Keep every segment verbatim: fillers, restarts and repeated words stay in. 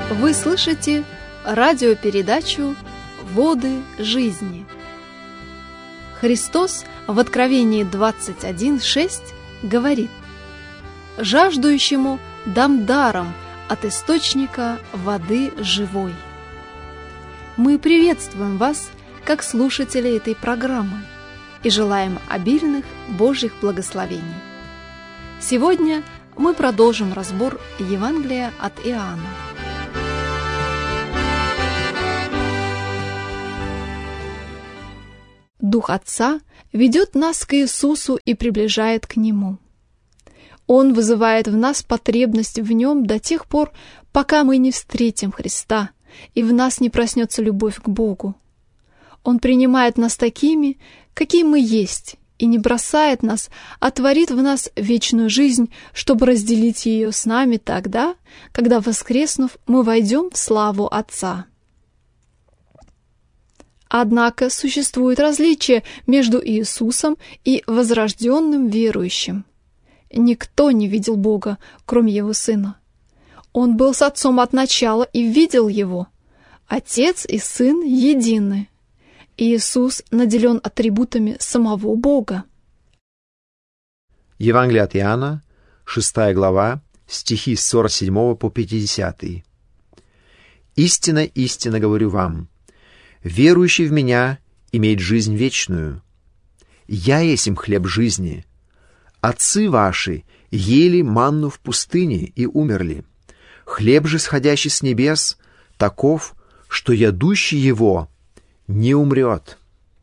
Вы слышите радиопередачу «Воды жизни». Христос в Откровении двадцать один шесть говорит: «Жаждущему дам даром от источника воды живой». Мы приветствуем вас, как слушатели этой программы, и желаем обильных Божьих благословений. Сегодня мы продолжим разбор Евангелия от Иоанна. Дух Отца ведет нас к Иисусу и приближает к Нему. Он вызывает в нас потребность в Нем до тех пор, пока мы не встретим Христа, и в нас не проснется любовь к Богу. Он принимает нас такими, какие мы есть, и не бросает нас, а творит в нас вечную жизнь, чтобы разделить ее с нами тогда, когда, воскреснув, мы войдем в славу Отца. Однако существует различие между Иисусом и возрожденным верующим. Никто не видел Бога, кроме Его Сына. Он был с Отцом от начала и видел Его. Отец и Сын едины. Иисус наделен атрибутами самого Бога. Евангелие от Иоанна, шестая глава, стихи с сорок седьмого по пятидесятый. «Истинно, истинно говорю вам, верующий в Меня имеет жизнь вечную. Я есть им хлеб жизни. Отцы ваши ели манну в пустыне и умерли. Хлеб же, сходящий с небес, таков, что ядущий его не умрет».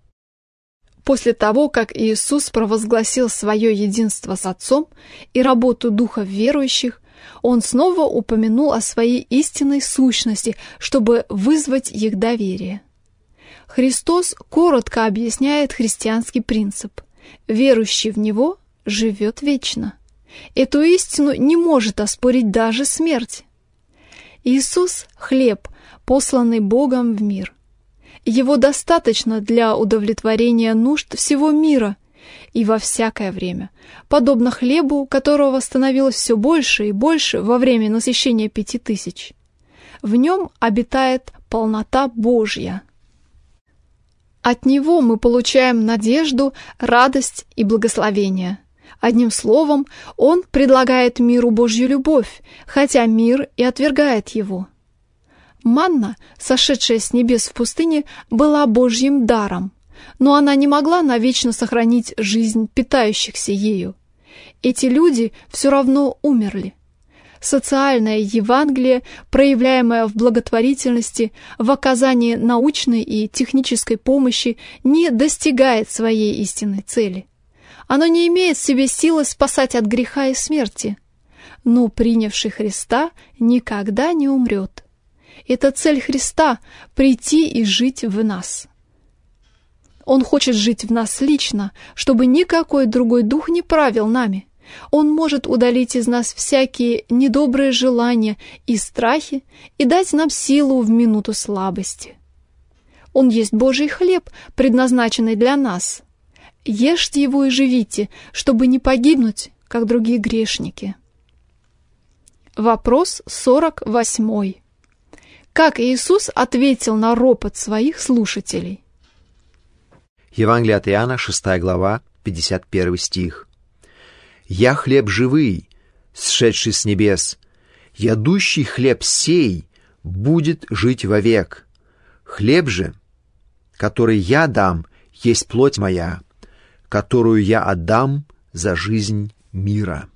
После того, как Иисус провозгласил свое единство с Отцом и работу Духа в верующих, Он снова упомянул о своей истинной сущности, чтобы вызвать их доверие. Христос коротко объясняет христианский принцип: верующий в Него живет вечно. Эту истину не может оспорить даже смерть. Иисус – хлеб, посланный Богом в мир. Его достаточно для удовлетворения нужд всего мира и во всякое время, подобно хлебу, которого становилось все больше и больше во время насыщения пяти тысяч. В нем обитает полнота Божья. От Него мы получаем надежду, радость и благословение. Одним словом, Он предлагает миру Божью любовь, хотя мир и отвергает Его. Манна, сошедшая с небес в пустыне, была Божьим даром, но она не могла навечно сохранить жизнь питающихся ею. Эти люди все равно умерли. Социальное Евангелие, проявляемое в благотворительности, в оказании научной и технической помощи, не достигает своей истинной цели. Оно не имеет в себе силы спасать от греха и смерти. Но принявший Христа никогда не умрет. Это цель Христа – прийти и жить в нас. Он хочет жить в нас лично, чтобы никакой другой дух не правил нами. Он может удалить из нас всякие недобрые желания и страхи и дать нам силу в минуту слабости. Он есть Божий хлеб, предназначенный для нас. Ешьте его и живите, чтобы не погибнуть, как другие грешники. Вопрос сорок восьмой. Как Иисус ответил на ропот своих слушателей? Евангелие от Иоанна, шестая глава, пятьдесят первый стих. «Я хлеб живый, сшедший с небес. Ядущий хлеб сей будет жить вовек. Хлеб же, который я дам, есть плоть моя, которую я отдам за жизнь мира».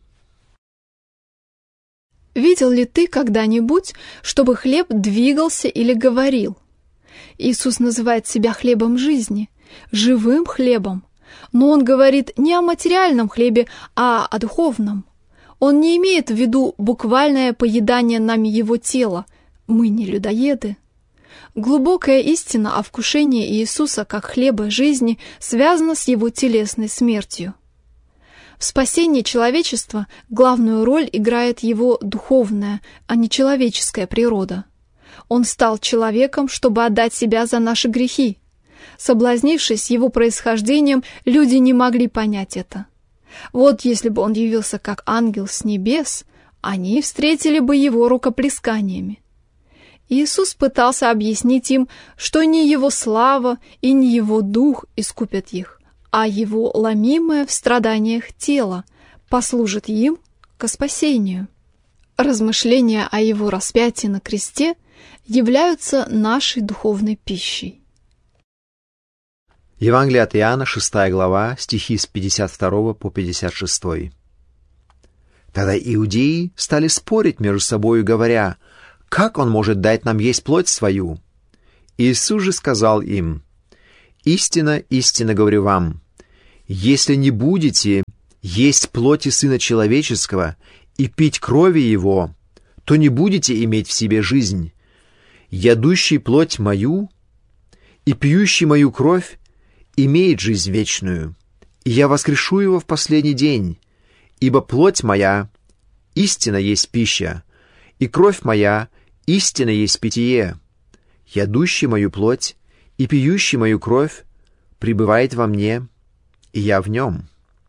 Видел ли ты когда-нибудь, чтобы хлеб двигался или говорил? Иисус называет себя хлебом жизни, живым хлебом. Но Он говорит не о материальном хлебе, а о духовном. Он не имеет в виду буквальное поедание нами Его тела. Мы не людоеды. Глубокая истина о вкушении Иисуса как хлеба жизни связана с Его телесной смертью. В спасении человечества главную роль играет Его духовная, а не человеческая природа. Он стал человеком, чтобы отдать себя за наши грехи. Соблазнившись Его происхождением, люди не могли понять это. Вот если бы Он явился как ангел с небес, они встретили бы Его рукоплесканиями. Иисус пытался объяснить им, что не Его слава и не Его дух искупят их, а Его ломимое в страданиях тело послужит им ко спасению. Размышления о Его распятии на кресте являются нашей духовной пищей. Евангелие от Иоанна, шестая глава, стихи с пятьдесят второго по пятьдесят шестой. Тогда иудеи стали спорить между собою, говоря: «Как он может дать нам есть плоть свою?» Иисус же сказал им: «Истинно, истинно говорю вам, если не будете есть плоти Сына Человеческого и пить крови Его, то не будете иметь в себе жизнь. Ядущий плоть мою и пьющий мою кровь имеет жизнь вечную, и я воскрешу его в последний день, ибо плоть моя истинно есть пища, и кровь моя истинно есть питье. Ядущий мою плоть и пьющий мою кровь пребывает во мне, и я в нем».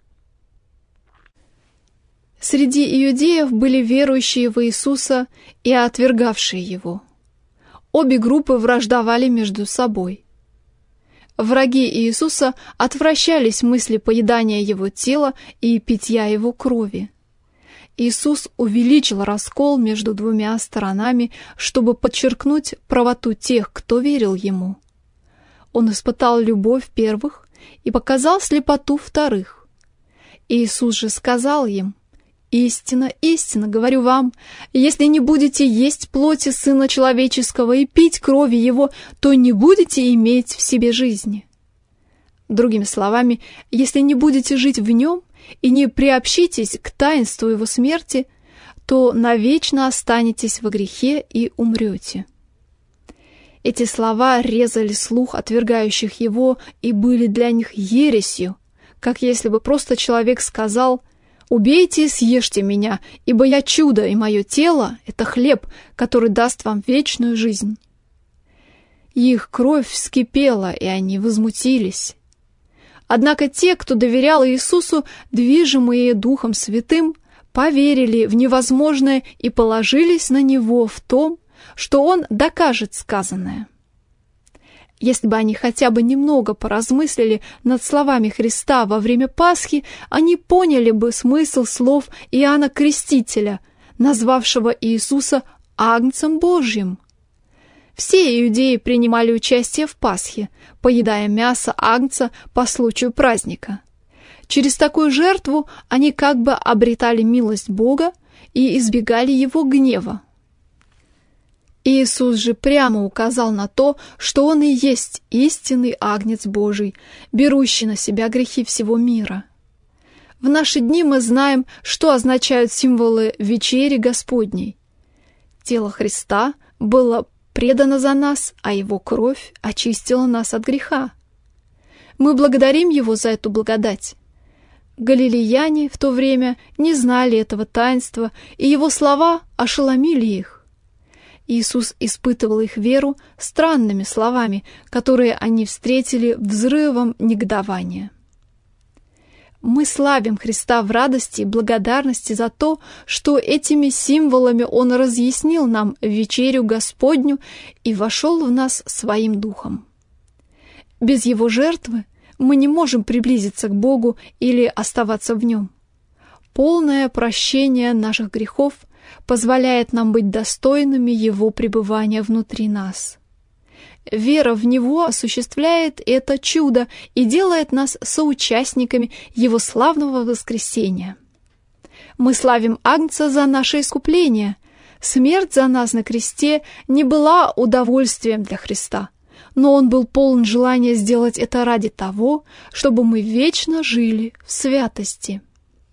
Среди иудеев были верующие в Иисуса и отвергавшие Его. Обе группы враждовали между собой. Враги Иисуса отвращались мысли поедания Его тела и питья Его крови. Иисус увеличил раскол между двумя сторонами, чтобы подчеркнуть правоту тех, кто верил Ему. Он испытал любовь первых и показал слепоту вторых. Иисус же сказал им: «Истинно, истинно говорю вам, если не будете есть плоти Сына Человеческого и пить крови Его, то не будете иметь в себе жизни». Другими словами, если не будете жить в Нем и не приобщитесь к таинству Его смерти, то навечно останетесь во грехе и умрете. Эти слова резали слух отвергающих Его и были для них ересью, как если бы просто человек сказал: «Убейте и съешьте меня, ибо я чудо, и мое тело — это хлеб, который даст вам вечную жизнь». Их кровь вскипела, и они возмутились. Однако те, кто доверял Иисусу, движимые Духом Святым, поверили в невозможное и положились на Него в том, что Он докажет сказанное. Если бы они хотя бы немного поразмыслили над словами Христа во время Пасхи, они поняли бы смысл слов Иоанна Крестителя, назвавшего Иисуса Агнцем Божьим. Все иудеи принимали участие в Пасхе, поедая мясо агнца по случаю праздника. Через такую жертву они как бы обретали милость Бога и избегали Его гнева. Иисус же прямо указал на то, что Он и есть истинный Агнец Божий, берущий на себя грехи всего мира. В наши дни мы знаем, что означают символы вечери Господней. Тело Христа было предано за нас, а Его кровь очистила нас от греха. Мы благодарим Его за эту благодать. Галилеяне в то время не знали этого таинства, и Его слова ошеломили их. Иисус испытывал их веру странными словами, которые они встретили взрывом негодования. Мы славим Христа в радости и благодарности за то, что этими символами Он разъяснил нам вечерю Господню и вошел в нас Своим Духом. Без Его жертвы мы не можем приблизиться к Богу или оставаться в Нем. Полное прощение наших грехов позволяет нам быть достойными Его пребывания внутри нас. Вера в Него осуществляет это чудо и делает нас соучастниками Его славного воскресения. Мы славим Агнца за наше искупление. Смерть за нас на кресте не была удовольствием для Христа, но Он был полон желания сделать это ради того, чтобы мы вечно жили в святости.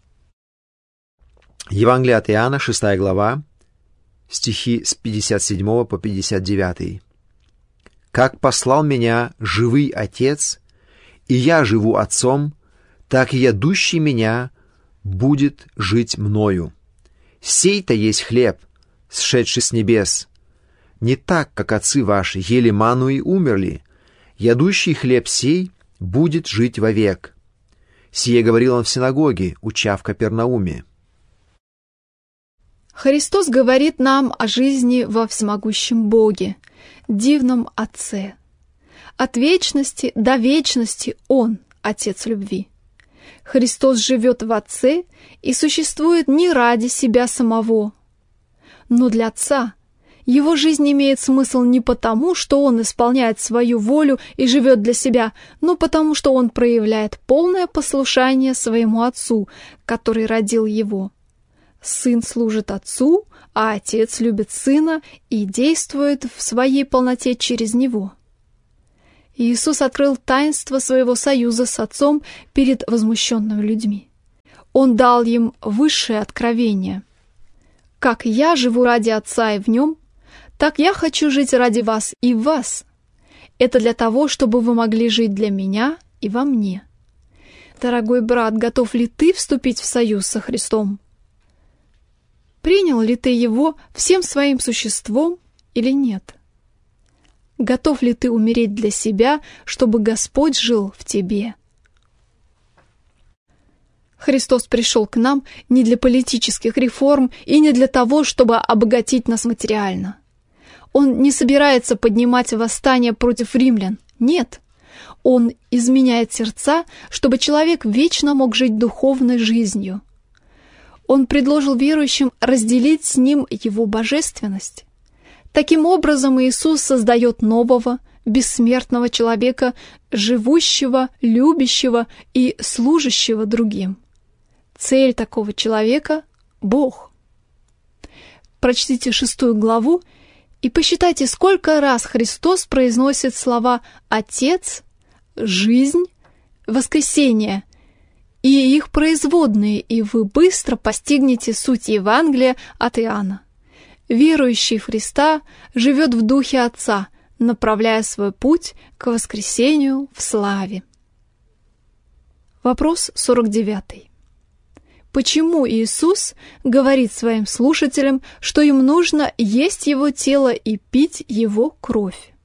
Евангелие от Иоанна, шестая глава, стихи с пятьдесят седьмого по пятьдесят девятый. «Как послал меня живый Отец, и я живу Отцом, так и ядущий меня будет жить мною. Сей-то есть хлеб, сшедший с небес. Не так, как отцы ваши ели ману и умерли. Ядущий хлеб сей будет жить вовек». Сие говорил он в синагоге, уча в Капернауме. Христос говорит нам о жизни во всемогущем Боге, дивном Отце. От вечности до вечности Он – Отец любви. Христос живет в Отце и существует не ради себя самого, но для Отца. Его жизнь имеет смысл не потому, что Он исполняет свою волю и живет для себя, но потому, что Он проявляет полное послушание своему Отцу, который родил Его. Сын служит Отцу, а Отец любит Сына и действует в своей полноте через Него. Иисус открыл таинство своего союза с Отцом перед возмущенными людьми. Он дал им высшее откровение. «Как я живу ради Отца и в Нем, так я хочу жить ради вас и в вас. Это для того, чтобы вы могли жить для Меня и во Мне». Дорогой брат, готов ли ты вступить в союз со Христом? Принял ли ты Его всем своим существом или нет? Готов ли ты умереть для себя, чтобы Господь жил в тебе? Христос пришел к нам не для политических реформ и не для того, чтобы обогатить нас материально. Он не собирается поднимать восстание против римлян. Нет. Он изменяет сердца, чтобы человек вечно мог жить духовной жизнью. Он предложил верующим разделить с ним его божественность. Таким образом, Иисус создает нового, бессмертного человека, живущего, любящего и служащего другим. Цель такого человека – Бог. Прочтите шестую главу и посчитайте, сколько раз Христос произносит слова «Отец», «Жизнь», «Воскресение» и их производные, и вы быстро постигнете суть Евангелия от Иоанна. Верующий в Христа живет в Духе Отца, направляя свой путь к воскресению в славе. Вопрос сорок девятый. Почему Иисус говорит своим слушателям, что им нужно есть Его тело и пить Его кровь?